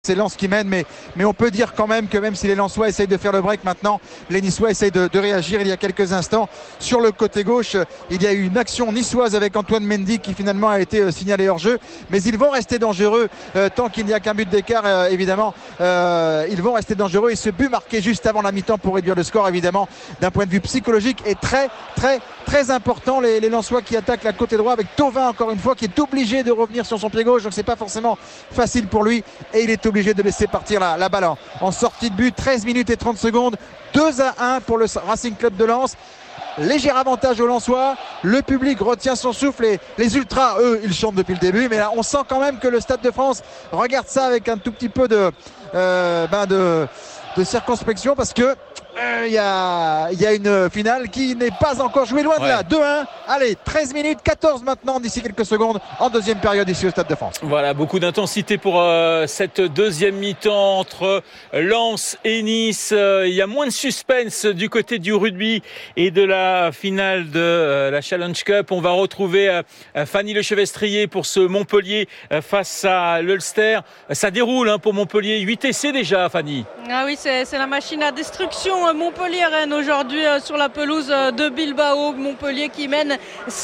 C'est Lens qui mène, mais on peut dire quand même que même si les Lensois essayent de faire le break maintenant, les Niçois essayent de réagir. Il y a quelques instants, sur le côté gauche, il y a eu une action niçoise avec Antoine Mendy qui finalement a été signalé hors jeu. Mais ils vont rester dangereux tant qu'il n'y a qu'un but d'écart, évidemment. Ils vont rester dangereux et ce but marqué juste avant la mi-temps pour réduire le score, évidemment, d'un point de vue psychologique est très important. Les Lensois qui attaquent la côté droit avec Thauvin, encore une fois, qui est obligé de revenir sur son pied gauche. Donc c'est pas forcément facile pour lui et il est obligé de laisser partir la balle en sortie de but. 13 minutes et 30 secondes, 2-1 pour le Racing Club de Lens. Léger avantage aux Lensois, le public retient son souffle et les ultras, eux, ils chantent depuis le début, mais là on sent quand même que le Stade de France regarde ça avec un tout petit peu de circonspection, parce que il y a une finale qui n'est pas encore jouée, loin de là. 2-1, allez, 13 minutes 14 maintenant, d'ici quelques secondes, en deuxième période ici au Stade de France. Voilà, beaucoup d'intensité pour cette deuxième mi-temps entre Lens et Nice. Il y a moins de suspense du côté du rugby et de la finale de la Challenge Cup. On va retrouver Fanny Lechevestrier pour ce Montpellier face à l'Ulster. Ça déroule pour Montpellier, 8 essais déjà, Fanny. Ah oui, c'est la machine à destruction Montpellier-Rennes aujourd'hui sur la pelouse de Bilbao. Montpellier qui mène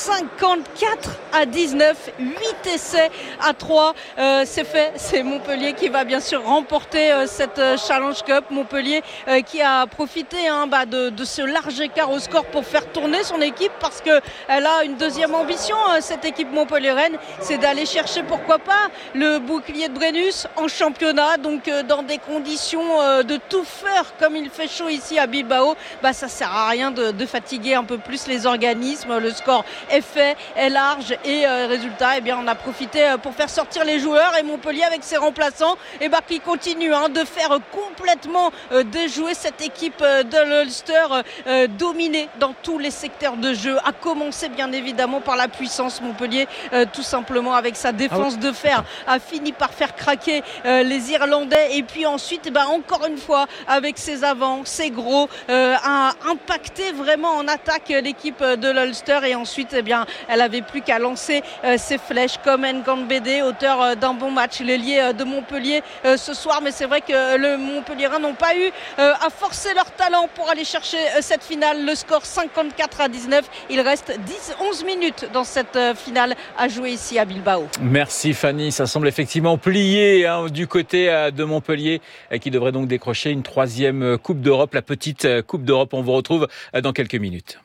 54-19, 8 essais à 3. C'est fait, c'est Montpellier qui va bien sûr remporter cette Challenge Cup. Montpellier qui a profité de ce large écart au score pour faire tourner son équipe, parce qu'elle a une deuxième ambition, cette équipe Montpellier-Rennes, c'est d'aller chercher pourquoi pas le bouclier de Brennus en championnat, donc dans des conditions de tout faire comme il fait chaud ici à Bilbao, ça sert à rien de fatiguer un peu plus les organismes. Le score est fait, est large et résultat, on a profité pour faire sortir les joueurs, et Montpellier avec ses remplaçants qui continue de faire complètement déjouer cette équipe de l'Ulster, dominée dans tous les secteurs de jeu, à commencer bien évidemment par la puissance. Montpellier tout simplement avec sa défense de fer a fini par faire craquer les Irlandais, et puis ensuite encore une fois avec ses avants, ses gros, a impacté vraiment en attaque l'équipe de l'Ulster, et ensuite elle avait plus qu'à lancer ses flèches comme Ngambede, auteur d'un bon match, l'ailier de Montpellier ce soir. Mais c'est vrai que le Montpellierin n'ont pas eu à forcer leur talent pour aller chercher cette finale. Le score 54-19, il reste 11 minutes dans cette finale à jouer ici à Bilbao. Merci Fanny, ça semble effectivement plié du côté de Montpellier, qui devrait donc décrocher une troisième Coupe d'Europe, la petite Coupe d'Europe. On vous retrouve dans quelques minutes.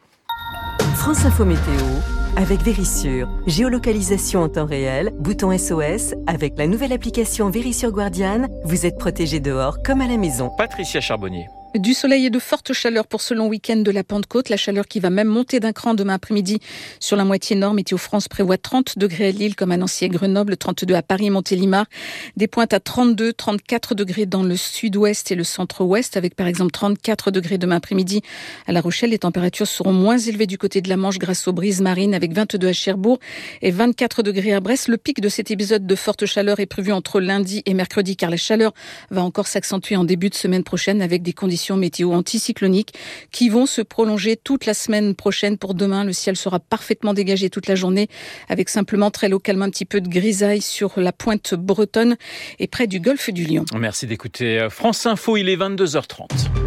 France Info Météo avec Vérissure. Géolocalisation en temps réel, bouton SOS. Avec la nouvelle application Vérissure Guardian, vous êtes protégé dehors comme à la maison. Patricia Charbonnier. Du soleil et de fortes chaleurs pour ce long week-end de la Pentecôte. La chaleur qui va même monter d'un cran demain après-midi sur la moitié nord. Météo France prévoit 30 degrés à Lille comme à Nancy et Grenoble, 32 à Paris et Montélimar. Des pointes à 32, 34 degrés dans le sud-ouest et le centre-ouest, avec par exemple 34 degrés demain après-midi à La Rochelle. Les températures seront moins élevées du côté de la Manche grâce aux brises marines, avec 22 à Cherbourg et 24 degrés à Brest. Le pic de cet épisode de forte chaleur est prévu entre lundi et mercredi, car la chaleur va encore s'accentuer en début de semaine prochaine, avec des conditions météo anticycloniques qui vont se prolonger toute la semaine prochaine. Pour demain, le ciel sera parfaitement dégagé toute la journée, avec simplement très localement un petit peu de grisaille sur la pointe bretonne et près du golfe du Lion. Merci d'écouter France Info, il est 22h30.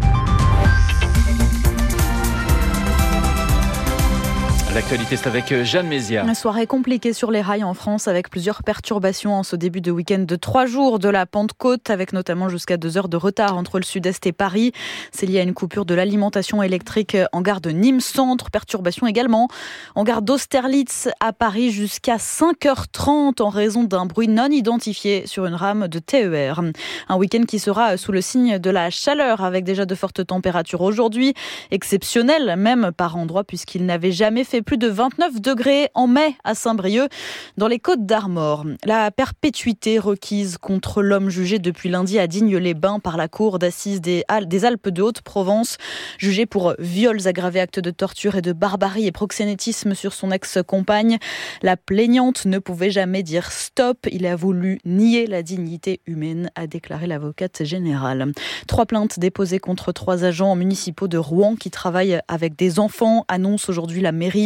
L'actualité, c'est avec Jeanne Mézières. Une soirée compliquée sur les rails en France, avec plusieurs perturbations en ce début de week-end de 3 jours de la Pentecôte, avec notamment jusqu'à 2 heures de retard entre le sud-est et Paris. C'est lié à une coupure de l'alimentation électrique en gare de Nîmes-Centre. Perturbation également en gare d'Austerlitz à Paris jusqu'à 5h30 en raison d'un bruit non identifié sur une rame de TER. Un week-end qui sera sous le signe de la chaleur, avec déjà de fortes températures aujourd'hui, exceptionnelles même par endroits, puisqu'il n'avait jamais fait plus de 29 degrés en mai à Saint-Brieuc, dans les Côtes-d'Armor. La perpétuité requise contre l'homme jugé depuis lundi à Digne-les-Bains par la cour d'assises des Alpes de Haute-Provence, jugé pour viols aggravés, actes de torture et de barbarie et proxénétisme sur son ex-compagne. La plaignante ne pouvait jamais dire stop. Il a voulu nier la dignité humaine, a déclaré l'avocate générale. 3 plaintes déposées contre 3 agents municipaux de Rouen qui travaillent avec des enfants, annonce aujourd'hui la mairie.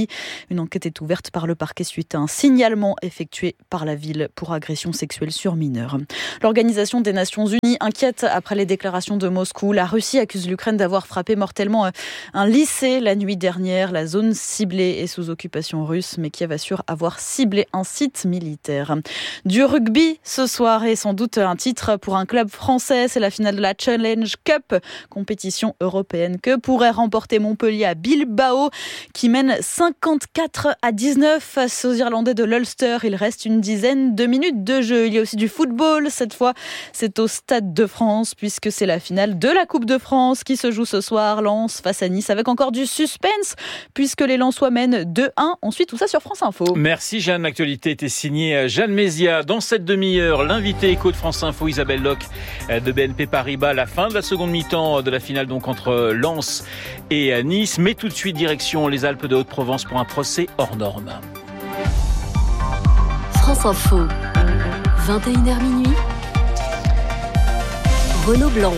Une enquête est ouverte par le parquet suite à un signalement effectué par la ville pour agression sexuelle sur mineurs. L'Organisation des Nations Unies inquiète après les déclarations de Moscou. La Russie accuse l'Ukraine d'avoir frappé mortellement un lycée la nuit dernière. La zone ciblée est sous occupation russe, mais Kiev assure avoir ciblé un site militaire. Du rugby ce soir et sans doute un titre pour un club français. C'est la finale de la Challenge Cup, compétition européenne que pourrait remporter Montpellier à Bilbao, qui mène 54-19 face aux Irlandais de l'Ulster. Il reste une dizaine de minutes de jeu. Il y a aussi du football. Cette fois, c'est au Stade de France, puisque c'est la finale de la Coupe de France qui se joue ce soir. Lens face à Nice, avec encore du suspense, puisque les Lensois mènent 2-1. On suit tout ça sur France Info. Merci Jeanne. L'actualité était signée Jeanne Mézia. Dans cette demi-heure, l'invité écho de France Info, Isabelle Locke de BNP Paribas. La fin de la seconde mi-temps de la finale donc entre Lens et Nice. Mais tout de suite, direction les Alpes de Haute-Provence pour un procès hors norme. France Info, 21h minuit. Renaud Blanc.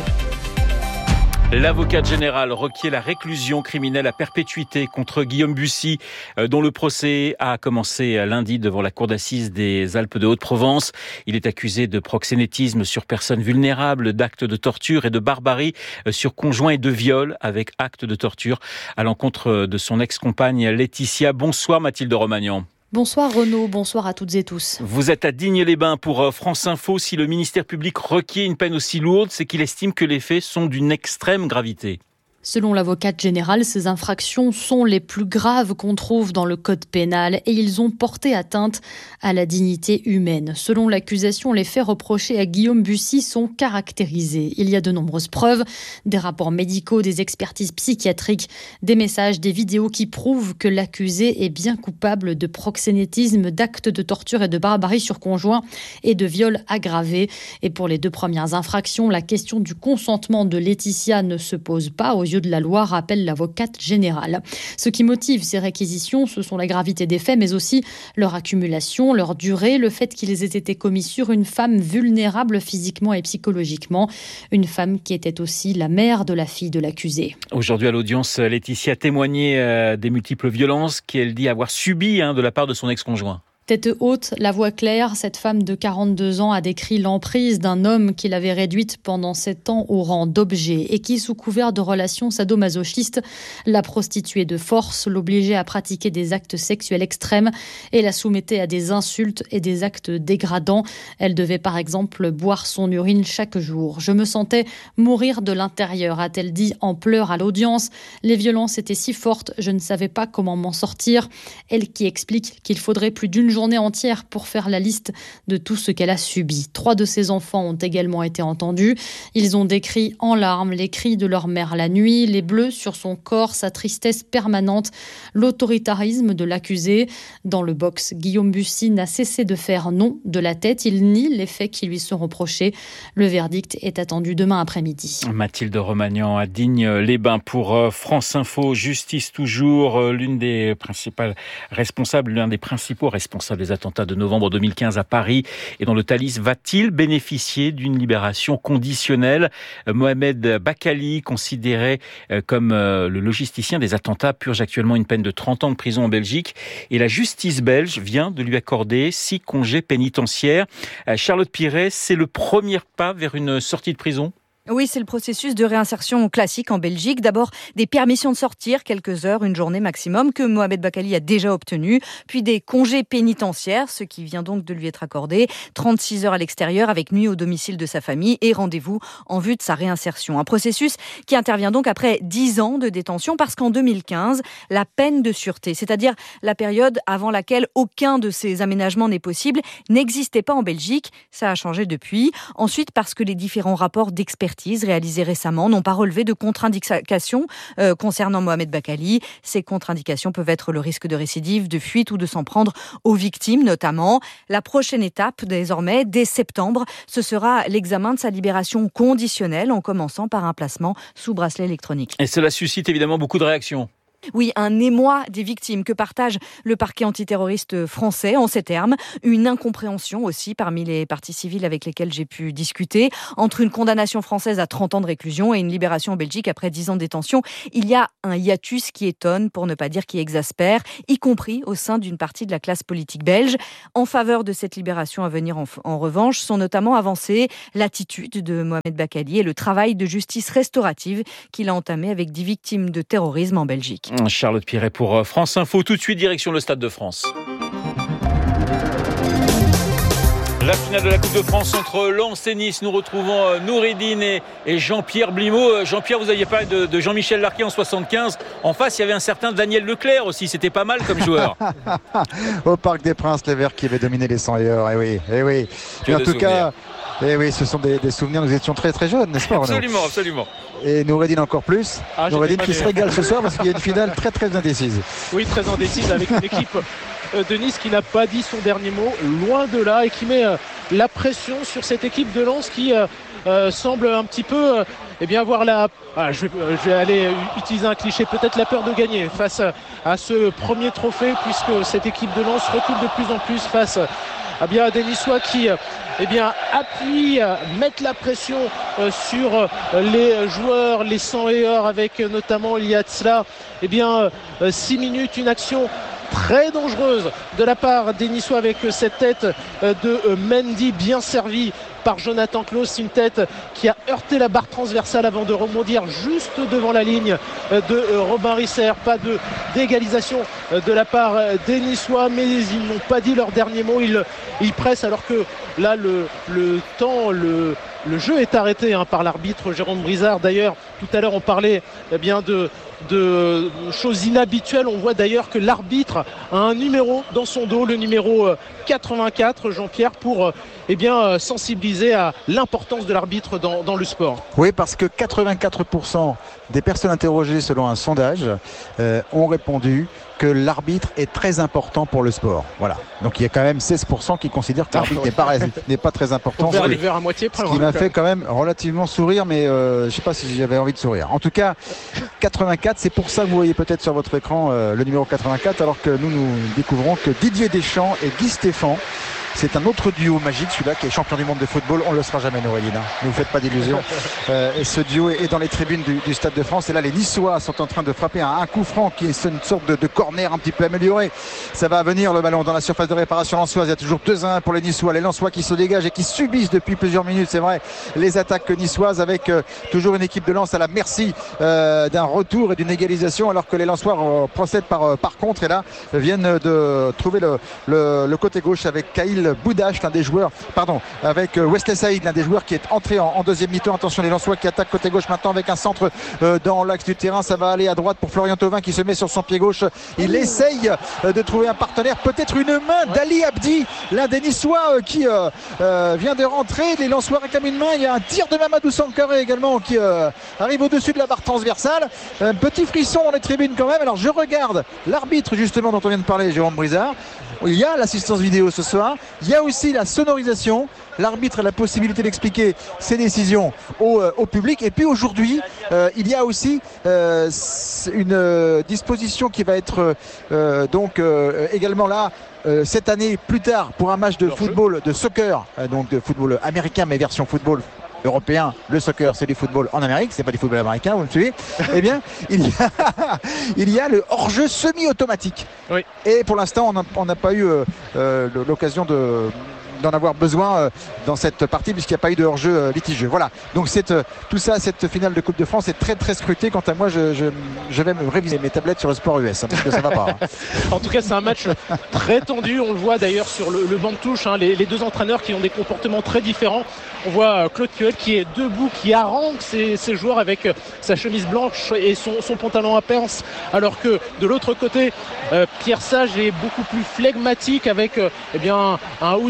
L'avocate générale requiert la réclusion criminelle à perpétuité contre Guillaume Bussy, dont le procès a commencé lundi devant la cour d'assises des Alpes de Haute-Provence. Il est accusé de proxénétisme sur personnes vulnérables, d'actes de torture et de barbarie sur conjoint et de viol avec actes de torture à l'encontre de son ex-compagne Laetitia. Bonsoir Mathilde Romagnan. Bonsoir Renaud, bonsoir à toutes et tous. Vous êtes à Digne-les-Bains pour France Info. Si le ministère public requiert une peine aussi lourde, c'est qu'il estime que les faits sont d'une extrême gravité. Selon l'avocate générale, ces infractions sont les plus graves qu'on trouve dans le code pénal et ils ont porté atteinte à la dignité humaine. Selon l'accusation, les faits reprochés à Guillaume Bussy sont caractérisés. Il y a de nombreuses preuves, des rapports médicaux, des expertises psychiatriques, des messages, des vidéos qui prouvent que l'accusé est bien coupable de proxénétisme, d'actes de torture et de barbarie sur conjoint et de viol aggravé. Et pour les deux premières infractions, la question du consentement de Laetitia ne se pose pas aux yeux de la loi, rappelle l'avocate générale. Ce qui motive ces réquisitions, ce sont la gravité des faits, mais aussi leur accumulation, leur durée, le fait qu'ils aient été commis sur une femme vulnérable physiquement et psychologiquement, une femme qui était aussi la mère de la fille de l'accusé. Aujourd'hui à l'audience, Laetitia a témoigné des multiples violences qu'elle dit avoir subies de la part de son ex-conjoint. Tête haute, la voix claire, cette femme de 42 ans a décrit l'emprise d'un homme qui l'avait réduite pendant 7 ans au rang d'objet et qui, sous couvert de relations sadomasochistes, la prostituait de force, l'obligeait à pratiquer des actes sexuels extrêmes et la soumettait à des insultes et des actes dégradants. Elle devait par exemple boire son urine chaque jour. « Je me sentais mourir de l'intérieur », a-t-elle dit en pleurs à l'audience. Les violences étaient si fortes, je ne savais pas comment m'en sortir. Elle qui explique qu'il faudrait plus d'une journée entière pour faire la liste de tout ce qu'elle a subi. 3 de ses enfants ont également été entendus. Ils ont décrit en larmes les cris de leur mère la nuit, les bleus sur son corps, sa tristesse permanente, l'autoritarisme de l'accusé. Dans le box, Guillaume Bussy n'a cessé de faire non de la tête. Il nie les faits qui lui sont reprochés. Le verdict est attendu demain après-midi. Mathilde Romagnan à Digne-les-Bains pour France Info. Justice toujours, l'un des principaux responsables des attentats de novembre 2015 à Paris et dans le Thalys va-t-il bénéficier d'une libération conditionnelle ? Mohamed Bakali, considéré comme le logisticien des attentats, purge actuellement une peine de 30 ans de prison en Belgique et la justice belge vient de lui accorder 6 congés pénitentiaires. Charlotte Piret, c'est le premier pas vers une sortie de prison ? Oui, c'est le processus de réinsertion classique en Belgique. D'abord, des permissions de sortir, quelques heures, une journée maximum, que Mohamed Bakali a déjà obtenu. Puis des congés pénitentiaires, ce qui vient donc de lui être accordé. 36 heures à l'extérieur avec nuit au domicile de sa famille et rendez-vous en vue de sa réinsertion. Un processus qui intervient donc après 10 ans de détention parce qu'en 2015, la peine de sûreté, c'est-à-dire la période avant laquelle aucun de ces aménagements n'est possible, n'existait pas en Belgique. Ça a changé depuis. Ensuite, parce que les différents rapports d'expertise réalisés récemment n'ont pas relevé de contre-indications concernant Mohamed Bakali. Ces contre-indications peuvent être le risque de récidive, de fuite ou de s'en prendre aux victimes notamment. La prochaine étape, désormais, dès septembre, ce sera l'examen de sa libération conditionnelle en commençant par un placement sous bracelet électronique. Et cela suscite évidemment beaucoup de réactions. Oui, un émoi des victimes que partage le parquet antiterroriste français en ces termes. Une incompréhension aussi parmi les parties civiles avec lesquelles j'ai pu discuter. Entre une condamnation française à 30 ans de réclusion et une libération en Belgique après 10 ans de détention, il y a un hiatus qui étonne, pour ne pas dire qui exaspère, y compris au sein d'une partie de la classe politique belge. En faveur de cette libération à venir, en revanche, sont notamment avancées l'attitude de Mohamed Bakkali et le travail de justice restaurative qu'il a entamé avec 10 victimes de terrorisme en Belgique. Charlotte Piret pour France Info. Tout de suite, direction le Stade de France. La finale de la Coupe de France entre Lens et Nice. Nous retrouvons Noureddine et Jean-Pierre Blimaud. Jean-Pierre, vous aviez parlé de Jean-Michel Larquet en 75. En face, il y avait un certain Daniel Leclerc aussi. C'était pas mal comme joueur. Au Parc des Princes, les Verts qui avaient dominé les 100 heures. Eh oui. Et en tout cas, ce sont des souvenirs. Nous étions très très jeunes, n'est-ce pas, Renaud ? Absolument. Et Noureddine encore plus. Noureddine qui se régale ce soir parce qu'il y a une finale très très indécise. Oui, très indécise avec une équipe de Nice qui n'a pas dit son dernier mot, loin de là, et qui met la pression sur cette équipe de Lens qui semble un petit peu avoir la... je vais aller utiliser un cliché, peut-être la peur de gagner face à ce premier trophée, puisque cette équipe de Lens recule de plus en plus face à des Niçois qui appuient, mettent la pression sur les joueurs, les 100 et or, avec notamment il y a de cela 6 minutes, une action très dangereuse de la part des Niçois avec cette tête de Mendy bien servie par Jonathan Klaus, une tête qui a heurté la barre transversale avant de rebondir juste devant la ligne de Robin Risser. Pas d'égalisation de la part des Niçois, mais ils n'ont pas dit leur dernier mot. Ils pressent alors que là le jeu est arrêté par l'arbitre Jérôme Brizard. D'ailleurs, tout à l'heure on parlait de choses inhabituelles. On voit d'ailleurs que l'arbitre a un numéro dans son dos, le numéro 84, Jean-Pierre, pour sensibiliser à l'importance de l'arbitre dans le sport. Oui, parce que 84% des personnes interrogées selon un sondage ont répondu que l'arbitre est très important pour le sport. Voilà. Donc il y a quand même 16% qui considèrent que l'arbitre n'est pas très important. À moitié près, ce qui m'a fait quand même relativement sourire, mais je ne sais pas si j'avais envie de sourire. En tout cas, 84, c'est pour ça que vous voyez peut-être sur votre écran le numéro 84, alors que nous découvrons que Didier Deschamps et Guy Stéphane, c'est un autre duo magique, celui-là qui est champion du monde de football. On ne le sera jamais, Noureddine. Ne vous faites pas d'illusions. Et ce duo est dans les tribunes du Stade de France. Et là, les Niçois sont en train de frapper un coup franc qui est une sorte de corner un petit peu amélioré. Ça va venir le ballon dans la surface de réparation lensoise. Il y a toujours 2-1 pour les Niçois. Les Lensois qui se dégagent et qui subissent depuis plusieurs minutes, c'est vrai, les attaques niçoises, avec toujours une équipe de Lens à la merci d'un retour et d'une égalisation, alors que les Lensois procèdent par contre. Et là, viennent de trouver le côté gauche avec Khalil Boudache, l'un des joueurs, avec Wesley Saïd, l'un des joueurs qui est entré en deuxième mi-temps. Attention, les Lensois qui attaquent côté gauche maintenant avec un centre dans l'axe du terrain. Ça va aller à droite pour Florian Thauvin qui se met sur son pied gauche. Il essaye de trouver un partenaire, peut-être une main d'Ali Abdi, l'un des Niçois qui vient de rentrer. Les Lensois réclament une main. Il y a un tir de Mamadou Sankaré également qui arrive au-dessus de la barre transversale. Un petit frisson dans les tribunes quand même. Alors je regarde l'arbitre justement dont on vient de parler, Jérôme Brizard. Il y a l'assistance vidéo ce soir, il y a aussi la sonorisation. L'arbitre a la possibilité d'expliquer ses décisions au public. Et puis aujourd'hui, il y a aussi une disposition qui va être également là cette année plus tard pour un match de football, de soccer, donc de football américain mais version football européen. Le soccer, c'est du football en Amérique, c'est pas du football américain, vous me suivez? Eh bien, il y a le hors-jeu semi-automatique. Oui. Et pour l'instant, on n'a pas eu l'occasion d'en avoir besoin dans cette partie, puisqu'il n'y a pas eu de hors-jeu litigieux. Voilà. Donc tout ça, cette finale de Coupe de France est très très scrutée. Quant à moi, je vais me réviser mes tablettes sur le Sport US, parce que ça va pas. En tout cas, c'est un match très tendu. On le voit d'ailleurs sur le banc de touche, les deux entraîneurs qui ont des comportements très différents. On voit Claude Puel qui est debout, qui harangue ses joueurs avec sa chemise blanche et son pantalon à pince, alors que de l'autre côté, Pierre Sage est beaucoup plus flegmatique avec un hoodie, un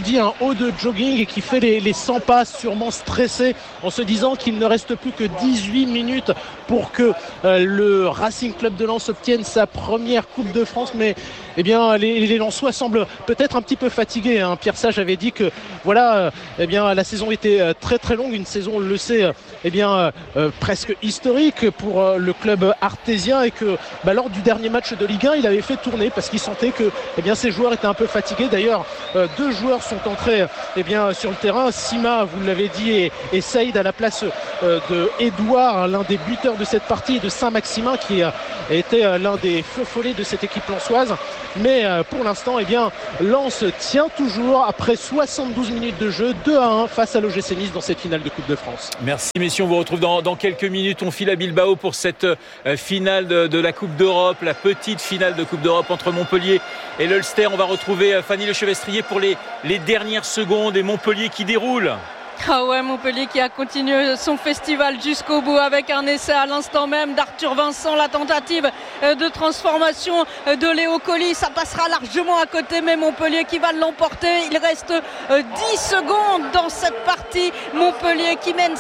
haut de jogging et qui fait les 100 pas, sûrement stressé, en se disant qu'il ne reste plus que 18 minutes pour que le Racing Club de Lens obtienne sa première Coupe de France. Mais eh bien, les Lensois semblent peut-être un petit peu fatigués, hein. Pierre Sage avait dit que voilà, eh bien, la saison était très très longue, une saison, on le sait, eh bien, presque historique pour le club artésien, et que lors du dernier match de Ligue 1, il avait fait tourner parce qu'il sentait que eh bien, ses joueurs étaient un peu fatigués. D'ailleurs, 2 joueurs sont entrés eh bien, sur le terrain, Sima, vous l'avez dit, et Saïd à la place de Edouard, l'un des buteurs de cette partie, et de Saint-Maximin qui était l'un des feux follets de cette équipe lensoise. Mais pour l'instant, eh bien, Lens tient toujours après 72 minutes de jeu, 2-1 face à l'OGC Nice dans cette finale de Coupe de France. Merci messieurs, on vous retrouve dans quelques minutes. On file à Bilbao pour cette finale de la Coupe d'Europe, la petite finale de Coupe d'Europe entre Montpellier et l'Ulster. On va retrouver Fanny Lechevestrier pour les dernières secondes, et Montpellier qui déroule. Ah ouais, Montpellier qui a continué son festival jusqu'au bout avec un essai à l'instant même d'Arthur Vincent, la tentative de transformation de Léo Colli, ça passera largement à côté, mais Montpellier qui va l'emporter. Il reste 10 secondes dans cette partie. Montpellier qui mène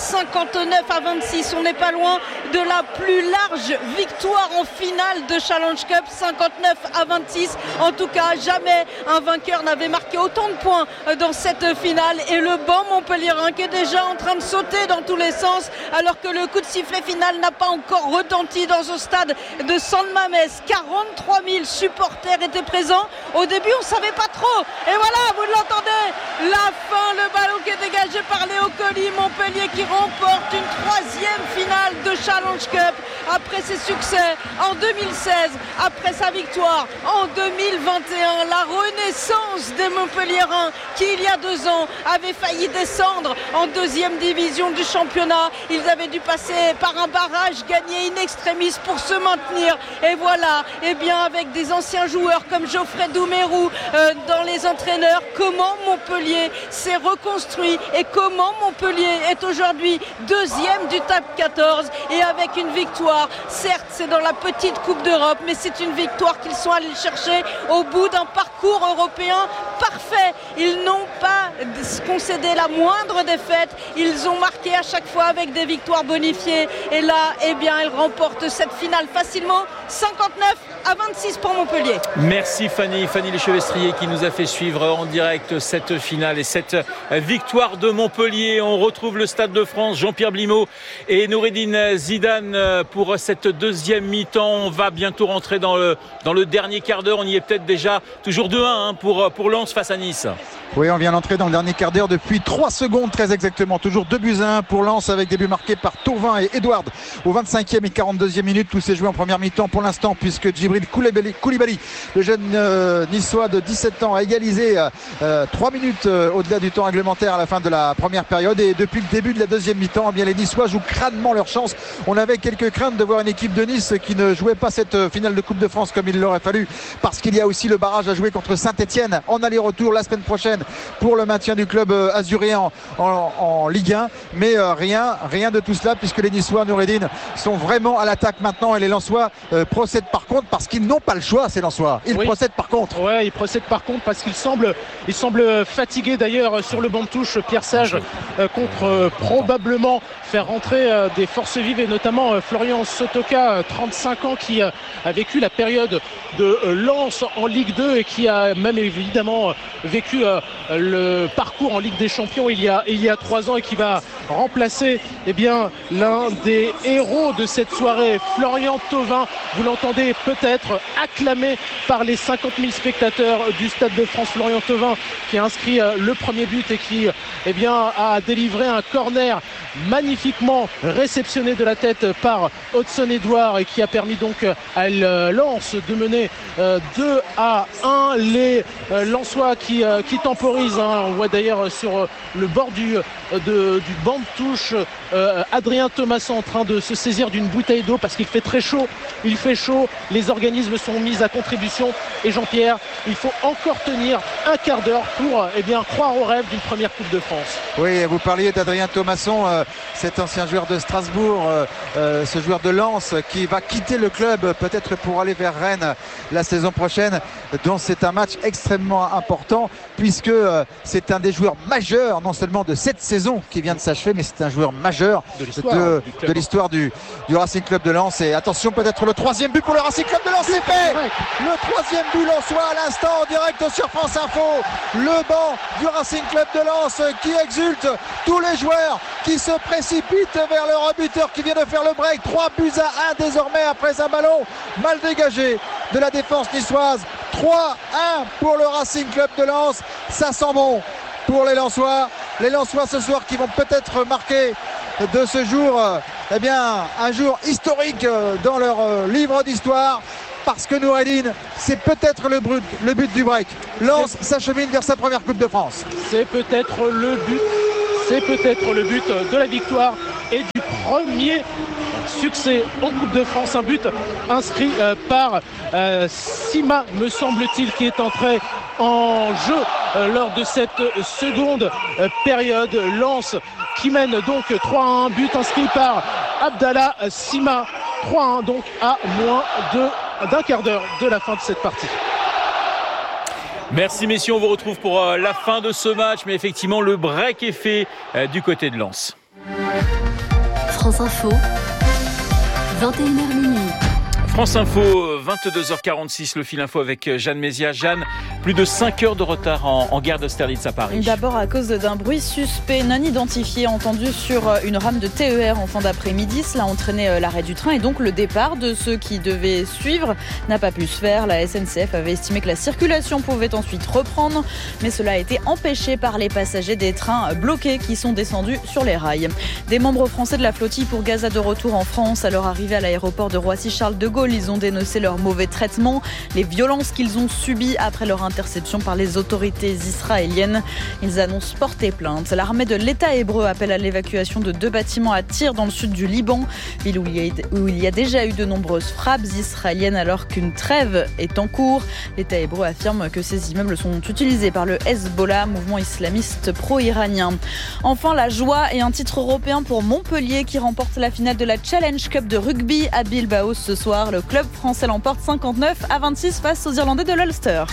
59-26. On n'est pas loin de la plus large victoire en finale de Challenge Cup, 59-26. En tout cas, jamais un vainqueur n'avait marqué autant de points dans cette finale, et le banc montpelliérain qui est déjà en train de sauter dans tous les sens, alors que le coup de sifflet final n'a pas encore retenti dans ce stade de San Mamés. 43 000 supporters étaient présents. Au début, on ne savait pas trop. Et voilà, vous l'entendez, la fin, le ballon qui est dégagé par Léo Colli. Montpellier qui remporte une 3e finale de Challenge Cup après ses succès en 2016, après sa victoire en 2021. La renaissance des Montpelliérains qui, il y a 2 ans, avaient failli descendre en 2e division du championnat. Ils avaient dû passer par un barrage gagné in extremis pour se maintenir. Et voilà, eh bien, avec des anciens joueurs comme Geoffrey Doumerou dans les entraîneurs, comment Montpellier s'est reconstruit et comment Montpellier est aujourd'hui 2e du top 14, et avec une victoire. Certes, c'est dans la petite Coupe d'Europe, mais c'est une victoire qu'ils sont allés chercher au bout d'un parcours européen parfait. Ils n'ont pas concédé la moindre défaite. Ils ont marqué à chaque fois avec des victoires bonifiées. Et là, eh bien, ils remportent cette finale facilement. 59-26 pour Montpellier. Merci Fanny Lechevestrier qui nous a fait suivre en direct cette finale et cette victoire de Montpellier. On retrouve le Stade de France, Jean-Pierre Blimaud et Noureddine Zidane pour cette 2e mi-temps. On va bientôt rentrer dans le dernier quart d'heure. On y est peut-être déjà, toujours 2-1 pour Lens face à Nice. Oui, on vient d'entrer dans le dernier quart d'heure depuis 3 secondes très exactement. Toujours 2-1 pour Lens, avec des buts marqués par Thauvin et Edouard au 25e et 42e minute. Tout s'est joué en première mi-temps pour l'instant, puisque Djibril Koulibaly, le jeune niçois de 17 ans, a égalisé 3 minutes au-delà du temps réglementaire à la fin de la première période. Et depuis le début de la 2e mi-temps, eh bien, les Niçois jouent crânement leur chance. On avait quelques craintes de voir une équipe de Nice qui ne jouait pas cette finale de Coupe de France comme il l'aurait fallu, parce qu'il y a aussi le barrage à jouer contre Saint-Etienne en aller-retour la semaine prochaine pour le maintien du club azuréen en Ligue 1. Mais rien de tout cela, puisque les Niçois, Noureddine, sont vraiment à l'attaque maintenant, et les Lensois procèdent par contre parce qu'ils n'ont pas le choix. Ces Lensois, ils procèdent par contre. Ouais, ils procèdent par contre parce qu'ils semblent fatigués. D'ailleurs, sur le banc de touche, Pierre Sage contre probablement faire rentrer des forces vives, et notamment Florian Sotoka, 35 ans, qui a vécu la période de Lens en Ligue 2 et qui a même évidemment vécu le parcours en Ligue des Champions il y a 3 ans, et qui va remplacer eh bien, l'un des héros de cette soirée, Florian Thauvin. Vous l'entendez peut-être acclamé par les 50 000 spectateurs du Stade de France. Florian Thauvin qui a inscrit le premier but et qui eh bien, a délivré un corner magnifiquement réceptionné de la tête par Hudson Edouard, et qui a permis donc à Lens de mener 2-1. Les Lensois qui temporisent, hein. On voit d'ailleurs sur le bord du banc de touche Adrien Thomasson en train de se saisir d'une bouteille d'eau parce qu'il fait très chaud. Il fait chaud. Les organisateurs organismes sont mis à contribution. Et Jean-Pierre, il faut encore tenir un quart d'heure pour croire au rêve d'une première Coupe de France. Oui, vous parliez d'Adrien Thomasson, cet ancien joueur de Strasbourg, ce joueur de Lens qui va quitter le club peut-être pour aller vers Rennes la saison prochaine, dont c'est un match extrêmement important puisque c'est un des joueurs majeurs, non seulement de cette saison qui vient de s'achever, mais c'est un joueur majeur de l'histoire du Racing Club de Lens. Et attention, peut-être le troisième but pour le Racing Club de Lens, c'est fait. Le troisième but lensois à l'instant en direct sur France Info. Le banc du Racing Club de Lens qui exulte, tous les joueurs qui se précipitent vers le rebuteur qui vient de faire le break. 3-1 désormais après un ballon mal dégagé de la défense niçoise. 3-1 pour le Racing Club de Lens. Ça sent bon pour les Lensois. Les Lensois ce soir qui vont peut-être marquer de ce jour un jour historique dans leur livre d'histoire. Parce que Noureddine, c'est peut-être le but du break. Lens s'achemine vers sa première Coupe de France. C'est peut-être le but de la victoire et du premier succès en Coupe de France. Un but inscrit par Sima, me semble-t-il, qui est entré en jeu lors de cette seconde période. Lens qui mène donc 3-1, but inscrit par Abdallah Sima. 3-1 donc à moins d'un quart d'heure de la fin de cette partie. Merci messieurs, on vous retrouve pour la fin de ce match, mais effectivement le break est fait du côté de Lens. France Info, 21h minuit. France Info, 22h46, le fil info avec Jeanne Mézia. Jeanne, plus de 5 heures de retard en gare d'Austerlitz à Paris. D'abord à cause d'un bruit suspect non identifié entendu sur une rame de TER en fin d'après-midi. Cela a entraîné l'arrêt du train et donc le départ de ceux qui devaient suivre n'a pas pu se faire. La SNCF avait estimé que la circulation pouvait ensuite reprendre, mais cela a été empêché par les passagers des trains bloqués qui sont descendus sur les rails. Des membres français de la flottille pour Gaza de retour en France à leur arrivée à l'aéroport de Roissy-Charles de Gaulle. Ils ont dénoncé leur mauvais traitement, les violences qu'ils ont subies après leur interception par les autorités israéliennes. Ils annoncent porter plainte. L'armée de l'État hébreu appelle à l'évacuation de 2 bâtiments à Tyr dans le sud du Liban, ville où il y a déjà eu de nombreuses frappes israéliennes alors qu'une trêve est en cours. L'État hébreu affirme que ces immeubles sont utilisés par le Hezbollah, mouvement islamiste pro-iranien. Enfin, la joie et un titre européen pour Montpellier qui remporte la finale de la Challenge Cup de rugby à Bilbao ce soir. Le club français l'emporte 59-26 face aux Irlandais de l'Ulster.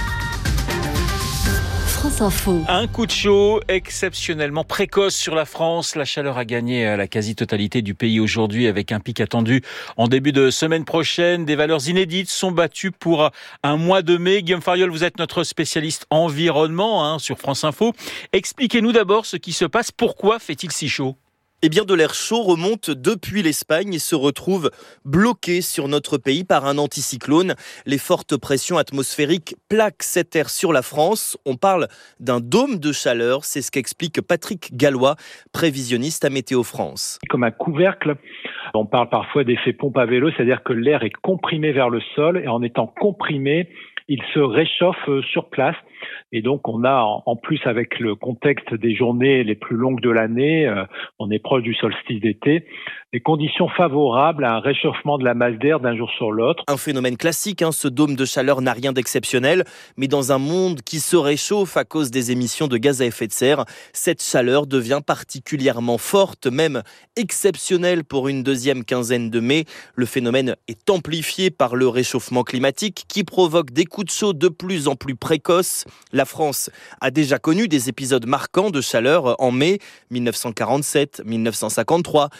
France Info. Un coup de chaud exceptionnellement précoce sur la France. La chaleur a gagné la quasi-totalité du pays aujourd'hui avec un pic attendu en début de semaine prochaine. Des valeurs inédites sont battues pour un mois de mai. Guillaume Fariol, vous êtes notre spécialiste environnement sur France Info. Expliquez-nous d'abord ce qui se passe. Pourquoi fait-il si chaud ? Eh bien, de l'air chaud remonte depuis l'Espagne et se retrouve bloqué sur notre pays par un anticyclone. Les fortes pressions atmosphériques plaquent cet air sur la France. On parle d'un dôme de chaleur, c'est ce qu'explique Patrick Gallois, prévisionniste à Météo France. Comme un couvercle, on parle parfois d'effet pompe à vélo, c'est-à-dire que l'air est comprimé vers le sol et en étant comprimé, il se réchauffe sur place. Et donc, on a, en plus, avec le contexte des journées les plus longues de l'année, on est proche du solstice d'été, des conditions favorables à un réchauffement de la masse d'air d'un jour sur l'autre. Un phénomène classique, ce dôme de chaleur n'a rien d'exceptionnel, mais dans un monde qui se réchauffe à cause des émissions de gaz à effet de serre, cette chaleur devient particulièrement forte, même exceptionnelle pour une deuxième quinzaine de mai. Le phénomène est amplifié par le réchauffement climatique qui provoque des coups de chaud de plus en plus précoces. La France a déjà connu des épisodes marquants de chaleur en mai, 1947, 1953,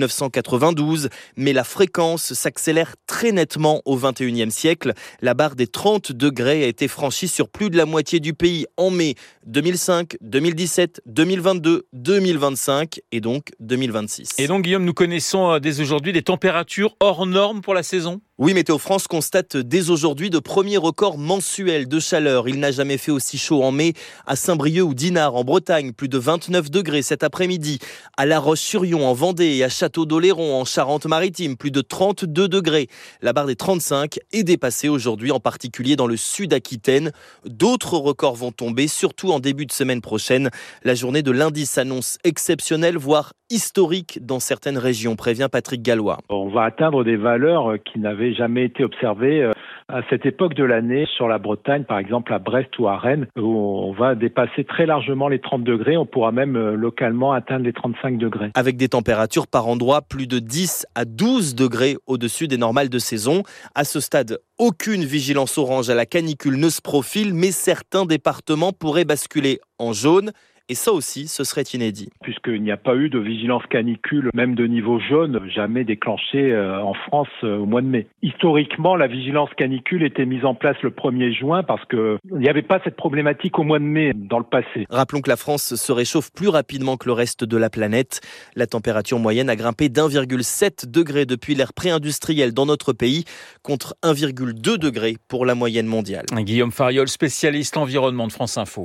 1992, mais la fréquence s'accélère très nettement au XXIe siècle. La barre des 30 degrés a été franchie sur plus de la moitié du pays en mai 2005, 2017, 2022, 2025 et donc 2026. Et donc Guillaume, nous connaissons dès aujourd'hui des températures hors normes pour la saison ? Oui, Météo France constate dès aujourd'hui de premiers records mensuels de chaleur. Il n'a jamais fait aussi chaud en mai à Saint-Brieuc ou Dinard en Bretagne, plus de 29 degrés cet après-midi. À La Roche-sur-Yon en Vendée et à Château-d'Oléron en Charente-Maritime, plus de 32 degrés. La barre des 35 est dépassée aujourd'hui, en particulier dans le sud Aquitaine. D'autres records vont tomber, surtout en début de semaine prochaine. La journée de lundi s'annonce exceptionnelle, voire historique dans certaines régions, prévient Patrick Gallois. On va atteindre des valeurs qui n'avaient jamais été observées à cette époque de l'année sur la Bretagne, par exemple à Brest ou à Rennes, où on va dépasser très largement les 30 degrés. On pourra même localement atteindre les 35 degrés. Avec des températures par endroits plus de 10 à 12 degrés au-dessus des normales de saison. À ce stade, aucune vigilance orange à la canicule ne se profile, mais certains départements pourraient basculer en jaune. Et ça aussi, ce serait inédit. Puisqu'il n'y a pas eu de vigilance canicule, même de niveau jaune, jamais déclenchée en France au mois de mai. Historiquement, la vigilance canicule était mise en place le 1er juin parce qu'il n'y avait pas cette problématique au mois de mai dans le passé. Rappelons que la France se réchauffe plus rapidement que le reste de la planète. La température moyenne a grimpé d'1,7 degré depuis l'ère pré-industrielle dans notre pays, contre 1,2 degré pour la moyenne mondiale. Guillaume Fariol, spécialiste environnement de France Info.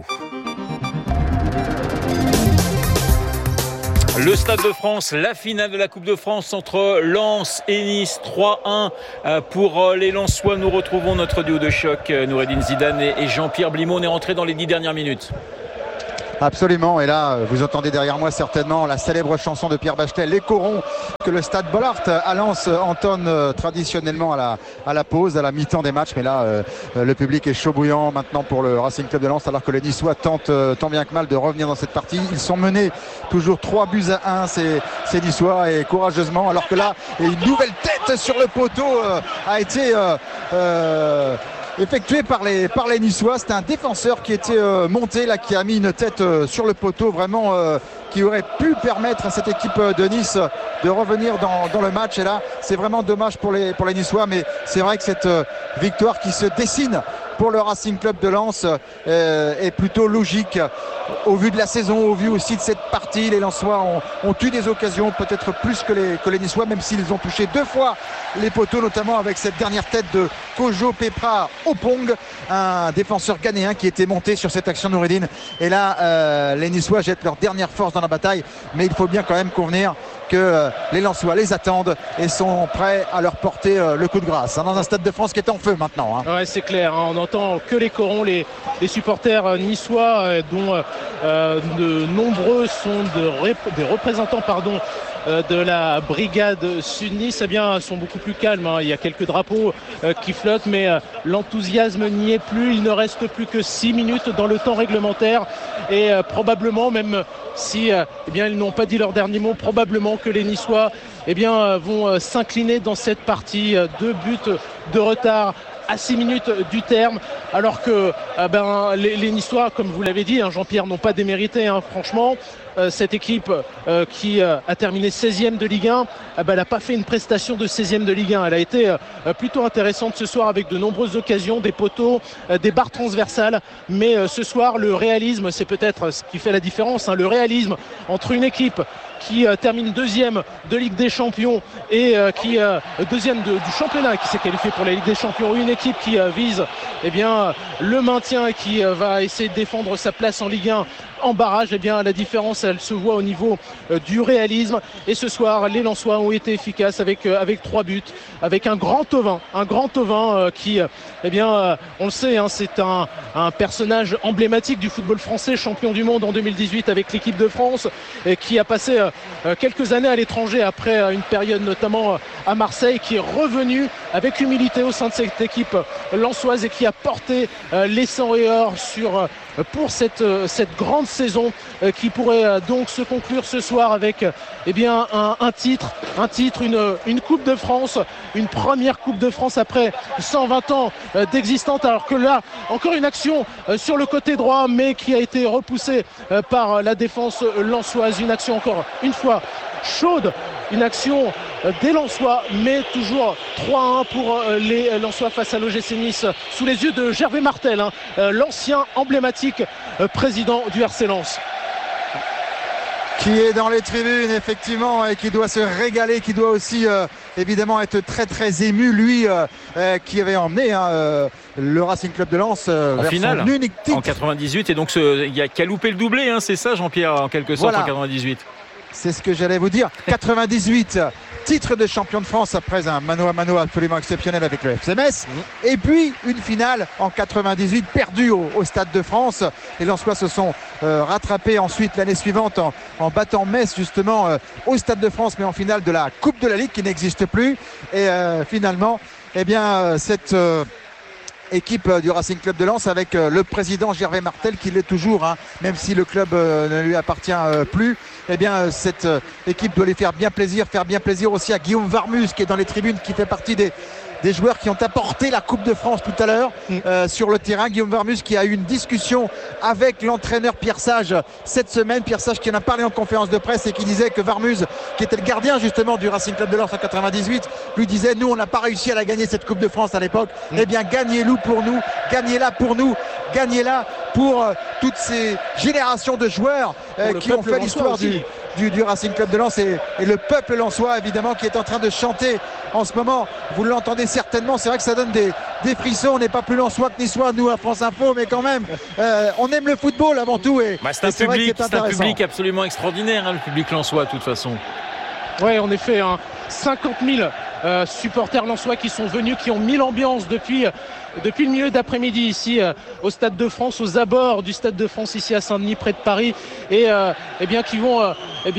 Le Stade de France, la finale de la Coupe de France entre Lens et Nice, 3-1 pour les Lensois. Nous retrouvons notre duo de choc, Noureddine Zidane et Jean-Pierre Blimaud. On est rentré dans les 10 dernières minutes. Absolument, et là vous entendez derrière moi certainement la célèbre chanson de Pierre Bachelet, Les Corons, que le Stade Bollaert à Lens entonne traditionnellement à la pause, à la mi-temps des matchs. Mais là le public est chaud bouillant maintenant pour le Racing Club de Lens, alors que les Niçois tentent tant bien que mal de revenir dans cette partie. Ils sont menés toujours 3-1 ces Niçois, et courageusement, alors que là une nouvelle tête sur le poteau a été effectué par les Niçois. C'était un défenseur qui était monté là, qui a mis une tête sur le poteau, vraiment qui aurait pu permettre à cette équipe de Nice de revenir dans le match. Et là, c'est vraiment dommage pour les Niçois, mais c'est vrai que cette victoire qui se dessine pour le Racing Club de Lens est plutôt logique au vu de la saison, au vu aussi de cette partie. Les Lensois ont eu des occasions, peut-être plus que les Niçois, même s'ils ont touché 2 fois les poteaux, notamment avec cette dernière tête de Kojo Pepra Opong, un défenseur ghanéen qui était monté sur cette action, Noureddine. Et là, les Niçois jettent leur dernière force dans la bataille, mais il faut bien quand même convenir que les Lensois les attendent et sont prêts à leur porter le coup de grâce, dans un Stade de France qui est en feu maintenant. Ouais, c'est clair, on n'entend que les corons, les supporters niçois, dont de nombreux sont des représentants de la brigade Sud-Nice, eh bien, sont beaucoup plus calmes. Il y a quelques drapeaux qui flottent, mais l'enthousiasme n'y est plus. Il ne reste plus que 6 minutes dans le temps réglementaire, et probablement, même si ils n'ont pas dit leur dernier mot, probablement que les Niçois vont s'incliner dans cette partie. 2 buts de retard à 6 minutes du terme, alors que les Niçois, comme vous l'avez dit, Jean-Pierre, n'ont pas démérité, franchement. Cette équipe qui a terminé 16e de Ligue 1, elle n'a pas fait une prestation de 16e de Ligue 1. Elle a été plutôt intéressante ce soir, avec de nombreuses occasions, des poteaux, des barres transversales. Mais ce soir, le réalisme, c'est peut-être ce qui fait la différence. Le réalisme entre une équipe qui termine 2e de Ligue des Champions et qui 2e du championnat, qui s'est qualifié pour la Ligue des Champions, une équipe qui vise le maintien et qui va essayer de défendre sa place en Ligue 1 en barrage. La différence, elle se voit au niveau du réalisme. Et ce soir, les Lensois ont été efficaces avec 3 buts, avec un grand Thauvin qui, on le sait, c'est un personnage emblématique du football français, champion du monde en 2018 avec l'équipe de France, et qui a passé quelques années à l'étranger après une période notamment à Marseille, qui est revenu avec humilité au sein de cette équipe lensoise et qui a porté les 100 et or pour cette grande saison qui pourrait donc se conclure ce soir avec un titre, une Coupe de France, une première Coupe de France après 120 ans d'existence. Alors que là, encore une action sur le côté droit, mais qui a été repoussée par la défense lensoise. Une action encore une fois chaude, une action des Lensois, mais toujours 3-1 pour les Lensois face à l'OGC Nice, sous les yeux de Gervais Martel, l'ancien emblématique président du RC Lens. Qui est dans les tribunes effectivement et qui doit se régaler, qui doit aussi évidemment être très très ému, lui qui avait emmené le Racing Club de Lens vers finale, son unique titre en 98, et donc qui a loupé le doublé, c'est ça Jean-Pierre, en quelque sorte, en 98. C'est ce que j'allais vous dire. 98, titre de champion de France après un mano à mano absolument exceptionnel avec le FC Metz. Et puis une finale en 98 perdue au Stade de France. Les Lensois se sont rattrapés ensuite l'année suivante en battant Metz justement au Stade de France, mais en finale de la Coupe de la Ligue qui n'existe plus. Et finalement, cette équipe du Racing Club de Lens avec le président Gervais Martel qui l'est toujours, même si le club ne lui appartient plus. Eh bien, cette équipe doit les faire bien plaisir aussi à Guillaume Varmus qui est dans les tribunes, qui fait partie des joueurs qui ont apporté la Coupe de France tout à l'heure sur le terrain. Guillaume Varmus qui a eu une discussion avec l'entraîneur Pierre Sage cette semaine. Pierre Sage qui en a parlé en conférence de presse et qui disait que Varmus, qui était le gardien justement du Racing Club de Lens en 98, lui disait: nous on n'a pas réussi à la gagner cette Coupe de France à l'époque, eh bien gagnez-la pour nous, gagnez-la pour toutes ces générations de joueurs qui ont fait l'histoire du Racing Club de Lens et le peuple lensois évidemment qui est en train de chanter en ce moment. Vous l'entendez certainement, c'est vrai que ça donne des frissons. On n'est pas plus lensois que niçois nous à France Info, mais quand même on aime le football avant tout c'est un public absolument extraordinaire, le public lensois de toute façon. Oui, en effet, 50 000 supporters lensois qui sont venus, qui ont mis l'ambiance depuis le milieu d'après-midi ici au Stade de France, aux abords du Stade de France ici à Saint-Denis près de Paris, et qui vont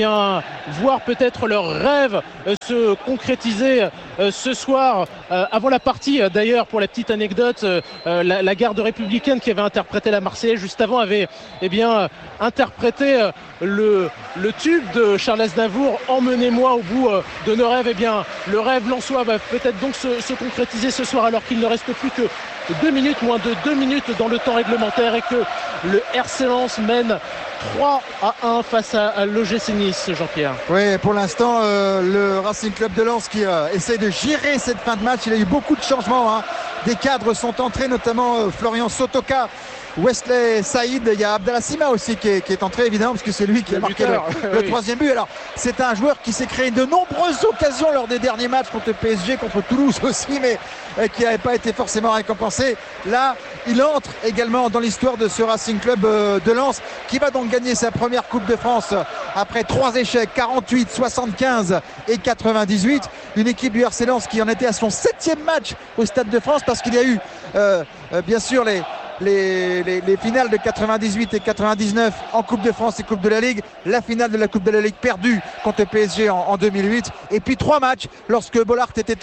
voir peut-être leur rêve se concrétiser ce soir avant la partie. D'ailleurs, pour la petite anecdote, la garde républicaine qui avait interprété la Marseillaise juste avant avait interprété le tube de Charles Aznavour, Emmenez-moi au bout de nos rêves. Le rêve lensois va peut-être donc se concrétiser ce soir, alors qu'il ne reste plus que moins de 2 minutes dans le temps réglementaire et que le RC Lens mène 3-1 face à l'OGC Nice, Jean-Pierre. Oui, pour l'instant, le Racing Club de Lens qui essaie de gérer cette fin de match. Il y a eu beaucoup de changements. Des cadres sont entrés, notamment Florian Sotoka, Wesley Saïd, il y a Abdallah Sima aussi qui est entré évidemment parce que c'est lui qui a marqué le troisième but. Alors c'est un joueur qui s'est créé de nombreuses occasions lors des derniers matchs contre PSG, contre Toulouse aussi, mais qui n'avait pas été forcément récompensé. Là il entre également dans l'histoire de ce Racing Club de Lens qui va donc gagner sa première Coupe de France après 3 échecs, 48, 75 et 98. Une équipe du RC Lens qui en était à son 7e match au Stade de France, parce qu'il y a eu bien sûr les finales de 98 et 99 en Coupe de France et Coupe de la Ligue, la finale de la Coupe de la Ligue perdue contre PSG en 2008, et puis 3 matchs lorsque Bollaert était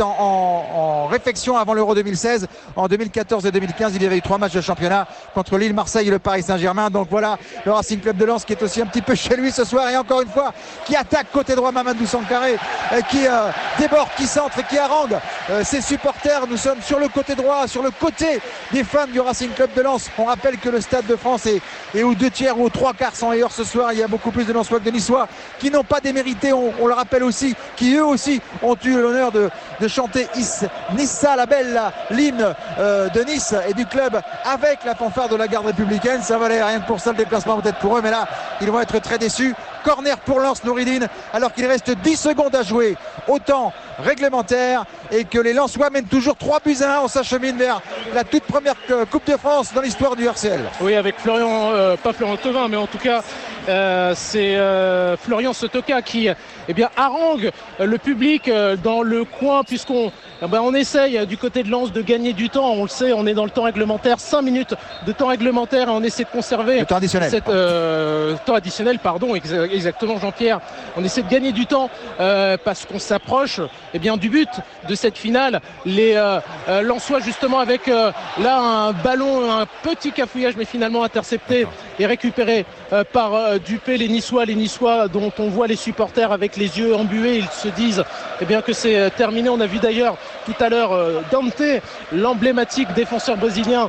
en réflexion avant l'Euro 2016. En 2014 et 2015 il y avait eu 3 matchs de championnat contre Lille, Marseille et le Paris Saint-Germain. Donc voilà le Racing Club de Lens qui est aussi un petit peu chez lui ce soir, et encore une fois qui attaque côté droit Mamadou Sankaré, qui déborde, qui centre et qui harangue ses supporters. Nous sommes sur le côté droit, sur le côté des fans du Racing Club de Lens. On rappelle que le Stade de France est aux 2/3 ou aux 3/4 sans ailleurs ce soir. Il y a beaucoup plus de Lensois que de Niçois qui n'ont pas démérité, on le rappelle aussi, qui eux aussi ont eu l'honneur de chanter Nissa la belle, l'hymne de Nice et du club avec la fanfare de la garde républicaine. Ça valait rien que pour ça le déplacement peut-être pour eux, mais là ils vont être très déçus. Corner pour Lens, Nouridine, alors qu'il reste 10 secondes à jouer au temps réglementaire et que les Lensois mènent toujours 3-1. On s'achemine vers la toute première Coupe de France dans l'histoire du RCL. Oui, avec pas Florian Thauvin, mais en tout cas c'est Florian Sotoka qui harangue le public dans le coin, puisqu'on essaye du côté de Lens de gagner du temps. On le sait, on est dans le temps réglementaire, 5 minutes de temps réglementaire, et on essaie de conserver le temps additionnel. Temps additionnel, pardon, exactement Jean-Pierre. On essaie de gagner du temps parce qu'on s'approche du but de cette finale. Les Lensois justement avec là un ballon, un petit cafouillage, mais finalement intercepté et récupéré par Dupé. Les Niçois dont on voit les supporters avec les yeux embués, ils se disent que c'est terminé. On a vu d'ailleurs tout à l'heure Dante, l'emblématique défenseur brésilien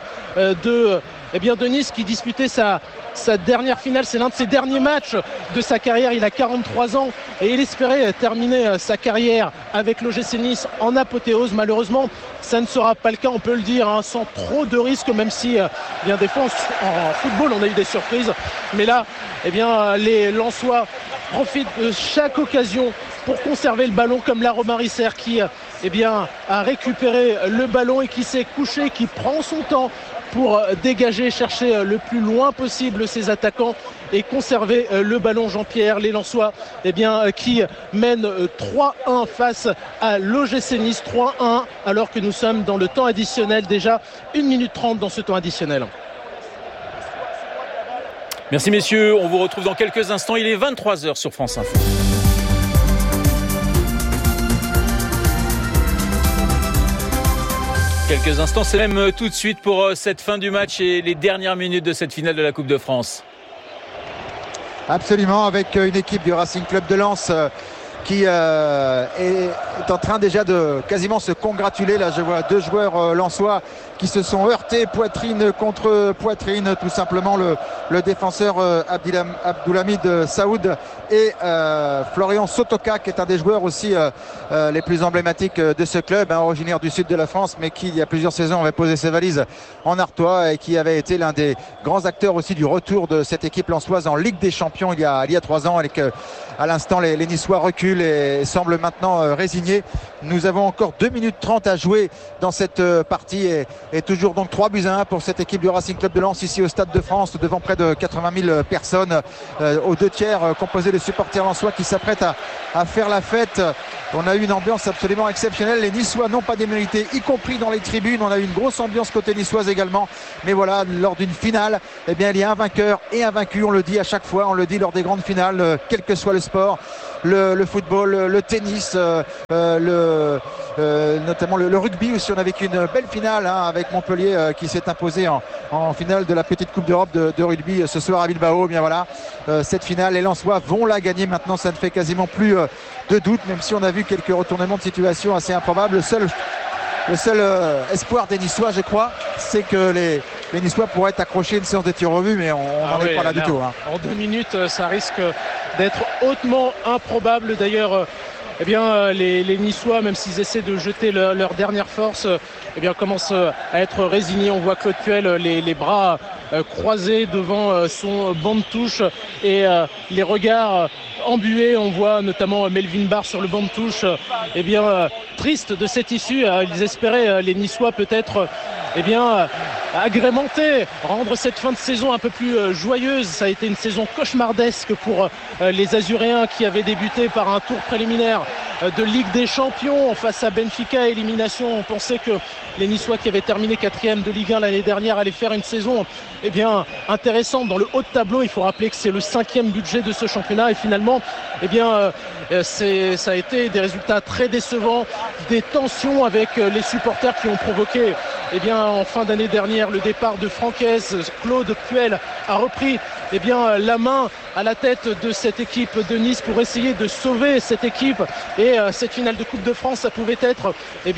de Nice, qui disputait sa dernière finale. C'est l'un de ses derniers matchs de sa carrière. Il a 43 ans et il espérait terminer sa carrière avec l'OGC Nice en apothéose. Malheureusement, ça ne sera pas le cas, on peut le dire, sans trop de risques, même si des fois en football on a eu des surprises. Mais là, les Lensois profitent de chaque occasion pour conserver le ballon, comme la Romain-Risser qui a récupéré le ballon et qui s'est couché, qui prend son temps pour dégager, chercher le plus loin possible ses attaquants et conserver le ballon. Jean-Pierre, les Lensois qui mènent 3-1 face à l'OGC Nice, 3-1 alors que nous sommes dans le temps additionnel, déjà 1 minute 30 dans ce temps additionnel. Merci messieurs, on vous retrouve dans quelques instants, il est 23h sur France Info. quelques instants. C'est même tout de suite pour cette fin du match et les dernières minutes de cette finale de la Coupe de France. Absolument, avec une équipe du Racing Club de Lens qui est en train déjà de quasiment se congratuler. Là, je vois deux joueurs lensois qui se sont heurtés poitrine contre poitrine, tout simplement le défenseur Abdoulhamid Saoud et Florian Sotoka, qui est un des joueurs aussi les plus emblématiques de ce club, originaire du sud de la France, mais qui il y a plusieurs saisons avait posé ses valises en Artois et qui avait été l'un des grands acteurs aussi du retour de cette équipe lensoise en Ligue des Champions il y a 3 ans, et que à l'instant les Niçois reculent et semblent maintenant résignés. Nous avons encore 2 minutes 30 à jouer dans cette partie et toujours donc 3-1 pour cette équipe du Racing Club de Lens ici au Stade de France, devant près de 80 000 personnes, aux 2 tiers composés de supporters lensois qui s'apprêtent à faire la fête. On a eu une ambiance absolument exceptionnelle. Les Niçois n'ont pas démérité, y compris dans les tribunes. On a eu une grosse ambiance côté niçoise également. Mais voilà, lors d'une finale, eh bien, il y a un vainqueur et un vaincu. On le dit à chaque fois, on le dit lors des grandes finales, quel que soit le sport, le football, le tennis, notamment le rugby, aussi on a vécu une belle finale avec Montpellier qui s'est imposé en finale de la petite Coupe d'Europe de rugby ce soir à Bilbao. Bien voilà, cette finale, les Lensois vont la gagner maintenant, ça ne fait quasiment plus de doute, même si on a vu quelques retournements de situation assez improbables. Le seul espoir des Niçois, je crois, c'est que les Niçois pourraient accrocher une séance de tir au but, mais on n'en est pas là du tout. En 2 minutes, ça risque d'être hautement improbable. D'ailleurs, les Niçois, même s'ils essaient de jeter leur dernière force, commencent à être résignés. On voit Claude Puel les bras croisés devant son banc de touche et les regards embués. On voit notamment Melvin Barr sur le banc de touche, triste de cette issue. Ils espéraient, les Niçois, peut-être agrémenter, rendre cette fin de saison un peu plus joyeuse. Ça a été une saison cauchemardesque pour les Azuréens qui avaient débuté par un tour préliminaire de Ligue des Champions face à Benfica, élimination. On pensait que les Niçois, qui avaient terminé 4e de Ligue 1 l'année dernière, allaient faire une saison intéressante dans le haut de tableau. Il faut rappeler que c'est le 5e budget de ce championnat et finalement ça a été des résultats très décevants, des tensions avec les supporters qui ont provoqué en fin d'année dernière le départ de Francaise. Claude Puel a repris la main à la tête de cette équipe de Nice pour essayer de sauver cette équipe, et cette finale de Coupe de France, ça pouvait être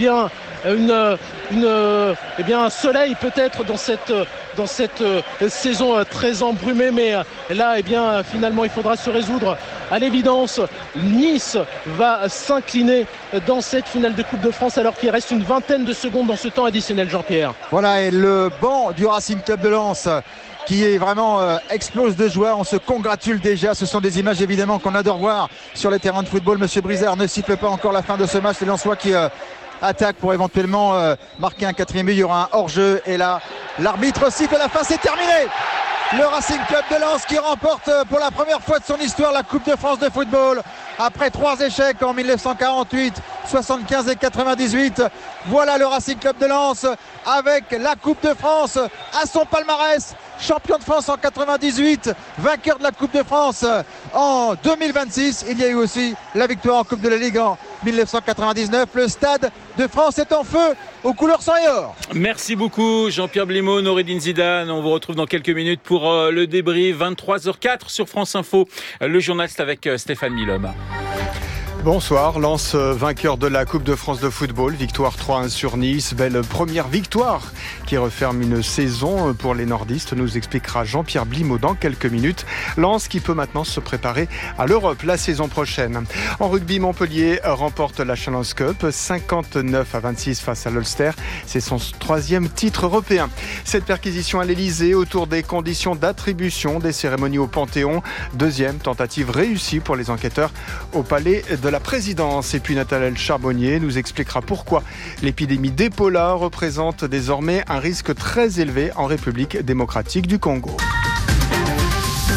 un soleil peut-être dans cette saison très embrumée, mais là finalement il faudra se résoudre à l'évidence. Nice va s'incliner dans cette finale de Coupe de France alors qu'il reste une vingtaine de secondes dans ce temps additionnel, Jean-Pierre. Voilà, et le banc du Racing Club de Lens qui est vraiment explose de joie. On se congratule déjà. Ce sont des images évidemment qu'on adore voir sur les terrains de football. Monsieur Brizard ne siffle pas encore la fin de ce match. Les Lensois qui attaque pour éventuellement marquer un 4e but. Il y aura un hors-jeu et là l'arbitre siffle à la fin. C'est terminé. Le Racing Club de Lens qui remporte pour la première fois de son histoire la Coupe de France de football après 3 échecs en 1948, 75 et 98. Voilà le Racing Club de Lens avec la Coupe de France à son palmarès. Champion de France en 98, vainqueur de la Coupe de France en 2026. Il y a eu aussi la victoire en Coupe de la Ligue en 1999. Le Stade de France est en feu aux couleurs sang et or. Merci beaucoup Jean-Pierre Blimaud, Noureddine Zidane. On vous retrouve dans quelques minutes pour le débrief. 23h04 sur France Info. Le journal, c'est avec Stéphane Milhomme. Bonsoir, Lens vainqueur de la Coupe de France de football, victoire 3-1 sur Nice, belle première victoire qui referme une saison pour les nordistes, nous expliquera Jean-Pierre Blimaud dans quelques minutes. Lens qui peut maintenant se préparer à l'Europe la saison prochaine. En rugby, Montpellier remporte la Challenge Cup, 59-26 face à l'Ulster, c'est son 3e titre européen. Cette perquisition à l'Elysée autour des conditions d'attribution des cérémonies au Panthéon, 2e tentative réussie pour les enquêteurs au palais de la présidence. Et puis Nathalie Charbonnier nous expliquera pourquoi l'épidémie d'Ebola représente désormais un risque très élevé en République démocratique du Congo.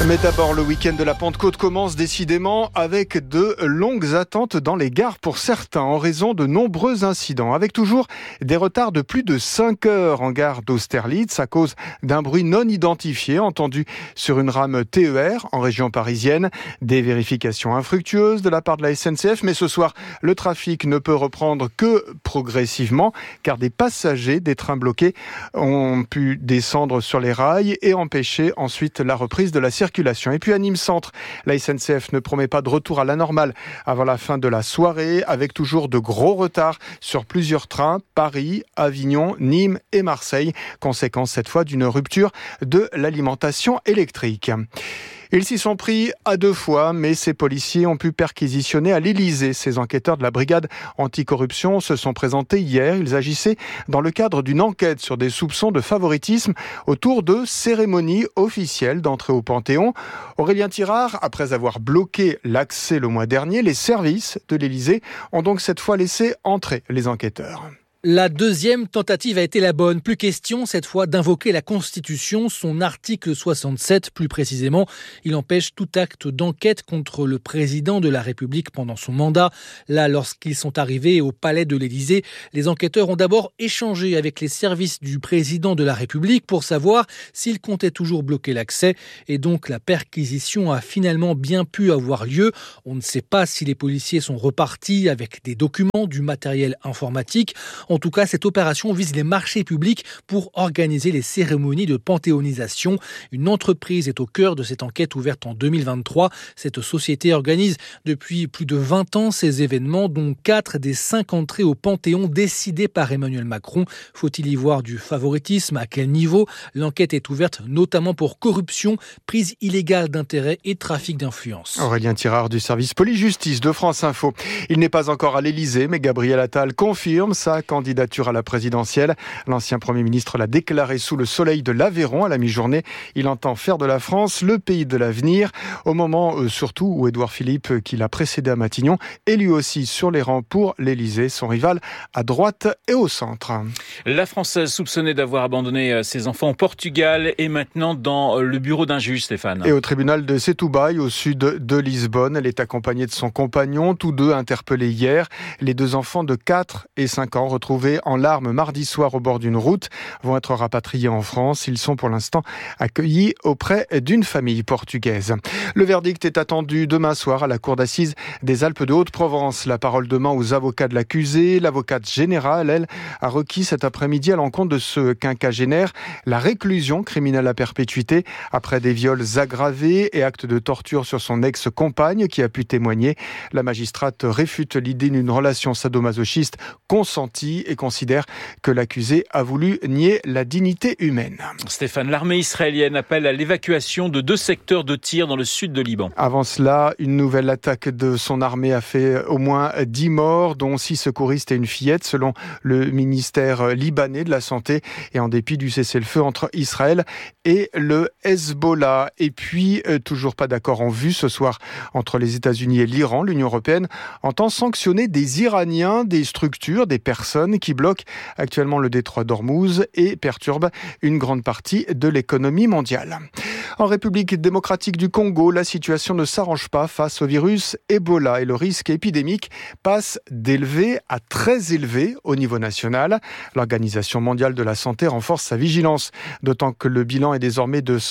Mais d'abord, le week-end de la Pentecôte commence décidément avec de longues attentes dans les gares pour certains en raison de nombreux incidents, avec toujours des retards de plus de 5 heures en gare d'Austerlitz à cause d'un bruit non identifié entendu sur une rame TER en région parisienne. Des vérifications infructueuses de la part de la SNCF, mais ce soir, le trafic ne peut reprendre que progressivement car des passagers des trains bloqués ont pu descendre sur les rails et empêcher ensuite la reprise de la circulation. Et puis à Nîmes Centre, la SNCF ne promet pas de retour à la normale avant la fin de la soirée, avec toujours de gros retards sur plusieurs trains, Paris, Avignon, Nîmes et Marseille. Conséquence cette fois d'une rupture de l'alimentation électrique. Ils s'y sont pris à 2 fois, mais ces policiers ont pu perquisitionner à l'Élysée. Ces enquêteurs de la brigade anticorruption se sont présentés hier. Ils agissaient dans le cadre d'une enquête sur des soupçons de favoritisme autour de cérémonies officielles d'entrée au Panthéon. Aurélien Tirard, après avoir bloqué l'accès le mois dernier, les services de l'Élysée ont donc cette fois laissé entrer les enquêteurs. La deuxième tentative a été la bonne. Plus question cette fois d'invoquer la Constitution, son article 67 plus précisément. Il empêche tout acte d'enquête contre le président de la République pendant son mandat. Là, lorsqu'ils sont arrivés au palais de l'Élysée, les enquêteurs ont d'abord échangé avec les services du président de la République pour savoir s'il comptait toujours bloquer l'accès. Et donc la perquisition a finalement bien pu avoir lieu. On ne sait pas si les policiers sont repartis avec des documents, du matériel informatique. En tout cas, cette opération vise les marchés publics pour organiser les cérémonies de panthéonisation. Une entreprise est au cœur de cette enquête ouverte en 2023. Cette société organise depuis plus de 20 ans ces événements, dont 4 des 5 entrées au Panthéon décidées par Emmanuel Macron. Faut-il y voir du favoritisme ? À quel niveau ? L'enquête est ouverte notamment pour corruption, prise illégale d'intérêts et trafic d'influence. Aurélien Tirard du service police-justice de France Info. Il n'est pas encore à l'Élysée, mais Gabriel Attal confirme sa candidature à la présidentielle. L'ancien Premier ministre l'a déclaré sous le soleil de l'Aveyron à la mi-journée. Il entend faire de la France le pays de l'avenir, au moment surtout où Édouard Philippe, qui l'a précédé à Matignon, est lui aussi sur les rangs pour l'Élysée, son rival à droite et au centre. La Française soupçonnée d'avoir abandonné ses enfants au Portugal est maintenant dans le bureau d'un juge, Stéphane. Et au tribunal de Setúbal, au sud de Lisbonne, elle est accompagnée de son compagnon, tous deux interpellés hier. Les 2 enfants de 4 et 5 ans retrouvés en larmes mardi soir au bord d'une route vont être rapatriés en France. Ils sont pour l'instant accueillis auprès d'une famille portugaise. Le verdict est attendu demain soir à la cour d'assises des Alpes de Haute-Provence. La parole demain aux avocats de l'accusé. L'avocate générale, elle, a requis cet après-midi à l'encontre de ce quinquagénaire la réclusion criminelle à perpétuité après des viols aggravés et actes de torture sur son ex-compagne qui a pu témoigner. La magistrate réfute l'idée d'une relation sadomasochiste consentie et considère que l'accusé a voulu nier la dignité humaine. Stéphane, l'armée israélienne appelle à l'évacuation de 2 secteurs de tir dans le sud de Liban. Avant cela, une nouvelle attaque de son armée a fait au moins 10 morts, dont 6 secouristes et une fillette, selon le ministère libanais de la Santé, et en dépit du cessez-le-feu entre Israël et le Hezbollah. Et puis, toujours pas d'accord en vue ce soir entre les États-Unis et l'Iran. L'Union européenne entend sanctionner des Iraniens, des structures, des personnes qui bloquent actuellement le détroit d'Ormuz et perturbent une grande partie de l'économie mondiale. En République démocratique du Congo, la situation ne s'arrange pas face au virus Ebola et le risque épidémique passe d'élevé à très élevé au niveau national. L'Organisation mondiale de la santé renforce sa vigilance, d'autant que le bilan est désormais de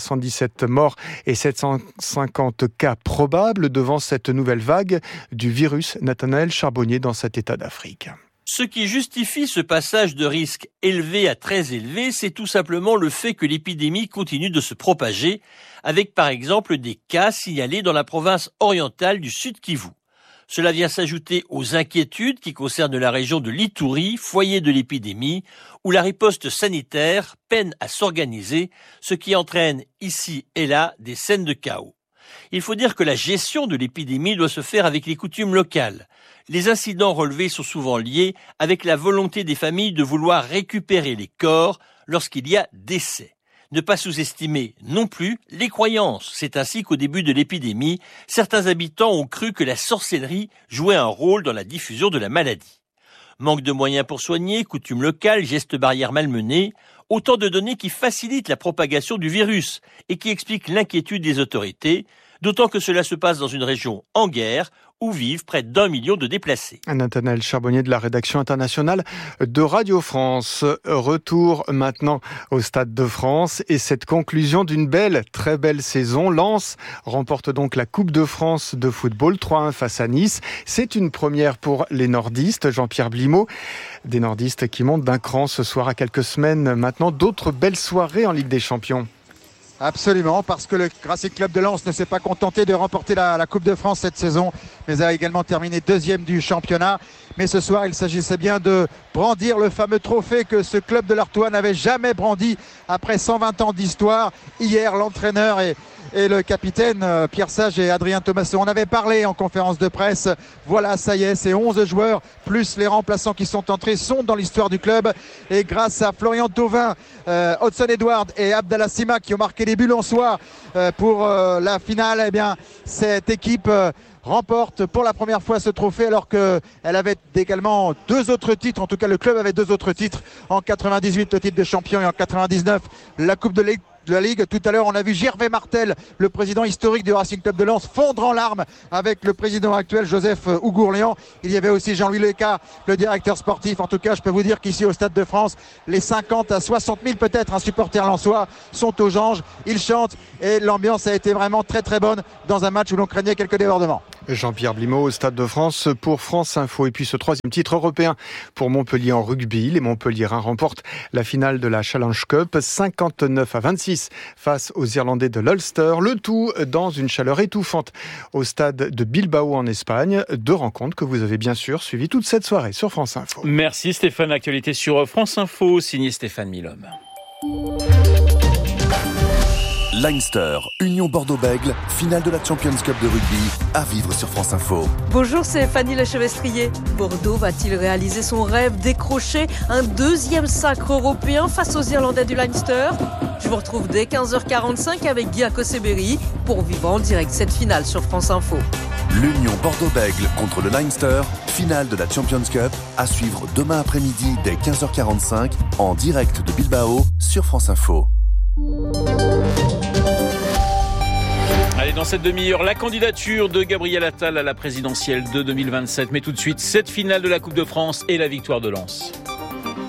177 morts et 750 cas probables devant cette nouvelle vague du virus. Nathanaël Charbonnier dans cet état d'Afrique. Ce qui justifie ce passage de risque élevé à très élevé, c'est tout simplement le fait que l'épidémie continue de se propager, avec par exemple des cas signalés dans la province orientale du Sud Kivu. Cela vient s'ajouter aux inquiétudes qui concernent la région de l'Ituri, foyer de l'épidémie, où la riposte sanitaire peine à s'organiser, ce qui entraîne ici et là des scènes de chaos. Il faut dire que la gestion de l'épidémie doit se faire avec les coutumes locales. Les incidents relevés sont souvent liés avec la volonté des familles de vouloir récupérer les corps lorsqu'il y a décès. Ne pas sous-estimer non plus les croyances. C'est ainsi qu'au début de l'épidémie, certains habitants ont cru que la sorcellerie jouait un rôle dans la diffusion de la maladie. Manque de moyens pour soigner, coutumes locales, gestes barrières malmenés, autant de données qui facilitent la propagation du virus et qui expliquent l'inquiétude des autorités, d'autant que cela se passe dans une région en guerre où vivent près d'1 million de déplacés. Nathanaël Charbonnier de la rédaction internationale de Radio France. Retour maintenant au Stade de France et cette conclusion d'une très belle saison. Lens remporte donc la Coupe de France de football 3-1 face à Nice. C'est une première pour les nordistes. Jean-Pierre Blimaud, des nordistes qui montent d'un cran ce soir à quelques semaines maintenant. D'autres belles soirées en Ligue des Champions. Absolument, parce que le Racing Club de Lens ne s'est pas contenté de remporter la Coupe de France cette saison, mais a également terminé deuxième du championnat. Mais ce soir, il s'agissait bien de brandir le fameux trophée que ce club de l'Artois n'avait jamais brandi après 120 ans d'histoire. Hier, l'entraîneur et le capitaine Pierre Sage et Adrien Thomasson en avaient parlé en conférence de presse. Voilà, ça y est, ces 11 joueurs plus les remplaçants qui sont entrés sont dans l'histoire du club. Et grâce à Florian Thauvin, Hudson Edward et Abdallah Sima qui ont marqué les buts lensois pour la finale, eh bien, cette équipe remporte pour la première fois ce trophée alors qu'elle avait également 2 autres titres. En tout cas, le club avait 2 autres titres. En 98, le titre de champion, et en 99, la Coupe de la Ligue. Tout à l'heure, on a vu Gervais Martel, le président historique du Racing Club de Lens, fondre en larmes avec le président actuel, Joseph Ougourlian. Il y avait aussi Jean-Louis Leca, le directeur sportif. En tout cas, je peux vous dire qu'ici au Stade de France, les 50 à 60 000 peut-être supporters lensois sont aux anges. Ils chantent et l'ambiance a été vraiment très très bonne dans un match où l'on craignait quelques débordements. Jean-Pierre Blimaud au Stade de France pour France Info. Et puis ce 3e titre européen pour Montpellier en rugby. Les Montpelliérains remportent la finale de la Challenge Cup 59-26 face aux Irlandais de l'Ulster. Le tout dans une chaleur étouffante au stade de Bilbao en Espagne. 2 rencontres que vous avez bien sûr suivies toute cette soirée sur France Info. Merci Stéphane. Actualité sur France Info, signé Stéphane Milhomme. Leinster, Union Bordeaux-Bègles, finale de la Champions Cup de rugby, à vivre sur France Info. Bonjour, c'est Fanny Lechevestrier. Bordeaux va-t-il réaliser son rêve, décrocher un 2e sacre européen face aux Irlandais du Leinster ? Je vous retrouve dès 15h45 avec Guy Akoseberi pour vivre en direct cette finale sur France Info. L'Union Bordeaux-Bègles contre le Leinster, finale de la Champions Cup, à suivre demain après-midi dès 15h45 en direct de Bilbao sur France Info. Allez, dans cette demi-heure, la candidature de Gabriel Attal à la présidentielle de 2027. Mais tout de suite, cette finale de la Coupe de France et la victoire de Lens.